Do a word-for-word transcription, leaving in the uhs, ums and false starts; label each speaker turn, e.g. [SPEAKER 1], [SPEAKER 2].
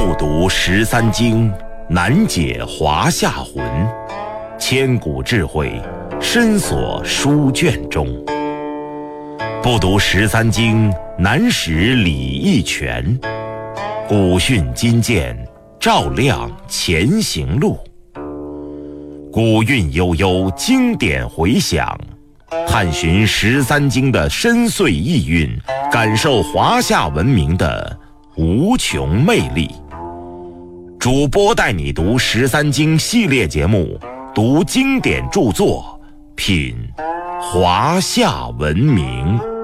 [SPEAKER 1] 不读十三经，难解华夏魂。千古智慧，深锁书卷中。不读十三经，难识礼义权。古训今鉴，照亮前行路。古韵悠悠，经典回响，探寻十三经的深邃意蕴，感受华夏文明的无穷魅力。主播带你读十三经系列节目，读经典著作，品华夏文明。